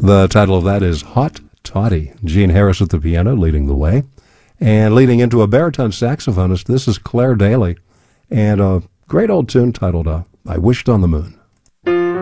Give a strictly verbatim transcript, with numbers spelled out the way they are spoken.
The title of that is Hot Toddy. Gene Harris at the piano leading the way. And leading into a baritone saxophonist, this is Claire Daly. And a great old tune titled uh, I Wished on the Moon.